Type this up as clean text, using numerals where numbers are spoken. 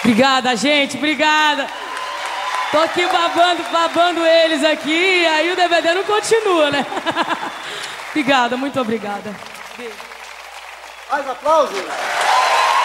Obrigada, gente, obrigada. Tô aqui babando eles aqui, e aí o DVD não continua, né? Obrigada, muito obrigada. Beijo. Mais aplausos.